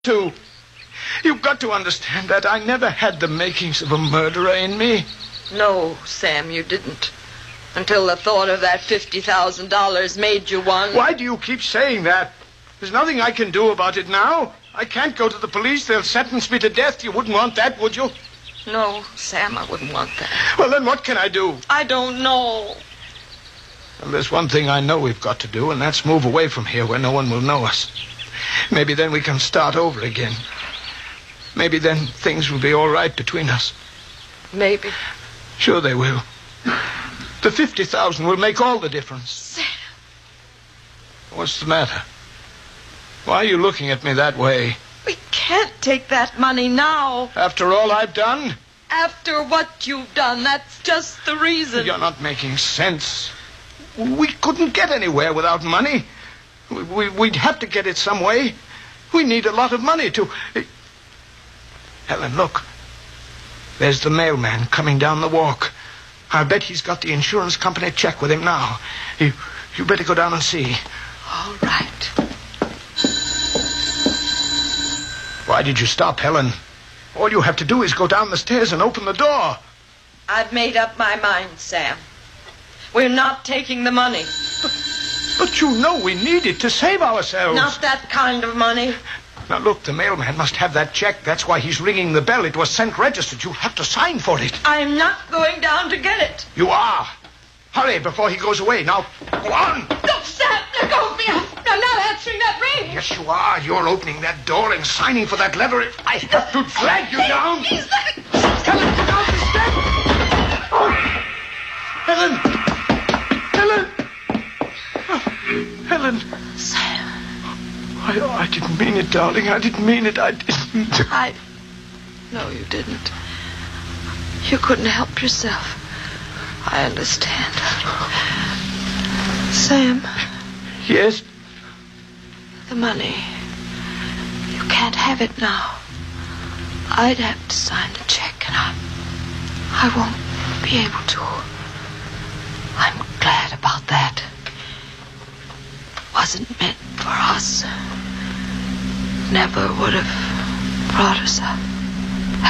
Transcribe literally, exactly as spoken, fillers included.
to. You've got to understand that I never had the makings of a murderer in me. No, Sam, you didn't. Until the thought of that fifty thousand dollars made you one. Why do you keep saying that? There's nothing I can do about it now. I can't go to the police. They'll sentence me to death. You wouldn't want that, would you? No, Sam, I wouldn't want that. Well, then what can I do? I don't know. Well, there's one thing I know we've got to do, and that's move away from here where no one will know us. Maybe then we can start over again. Maybe then things will be all right between us. Maybe. Sure they will. The fifty thousand will make all the difference. Sam. What's the matter? Why are you looking at me that way? We can't take that money now. After all I've done? After what you've done, that's just the reason. You're not making sense. We couldn't get anywhere without money. We, we, we'd have to get it some way. We need a lot of money to... Helen, look. There's the mailman coming down the walk. I bet he's got the insurance company check with him now. You, you better go down and see. All right. Why did you stop, Helen? All you have to do is go down the stairs and open the door. I've made up my mind, Sam. We're not taking the money. But, but you know we need it to save ourselves. Not that kind of money. Now, look, the mailman must have that check. That's why he's ringing the bell. It was sent registered. You'll have to sign for it. I'm not going down to get it. You are. Hurry before he goes away. Now, go on. No, Sam, let go of me. I'm not answering that ring. Yes, you are. You're opening that door and signing for that lever. I have to drag you down. He's not... Helen, get down the steps. Helen. Helen. Oh, Helen. Sam. I, I didn't mean it, darling. I didn't mean it. I didn't. I... No, you didn't. You couldn't help yourself. I understand. Sam. Yes? The money. You can't have it now. I'd have to sign the check, and I... I won't be able to. I'm glad about that. It wasn't meant for us. Never would have brought us up.